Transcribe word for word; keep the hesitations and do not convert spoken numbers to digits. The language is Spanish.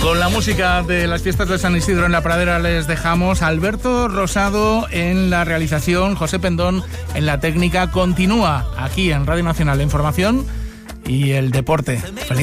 Con la música de las fiestas de San Isidro en la Pradera les dejamos. Alberto Rosado en la realización, José Pendón en la técnica. Continúa aquí en Radio Nacional la información y el deporte. Feliz